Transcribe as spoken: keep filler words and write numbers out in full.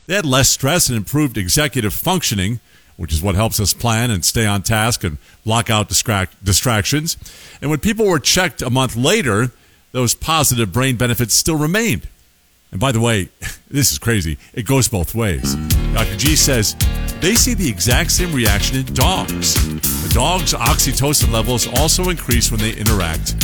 They had less stress and improved executive functioning, which is what helps us plan and stay on task and block out distract- distractions. And when people were checked a month later, those positive brain benefits still remained. And by the way, this is crazy. It goes both ways. Doctor G says they see the exact same reaction in dogs. The dog's oxytocin levels also increase when they interact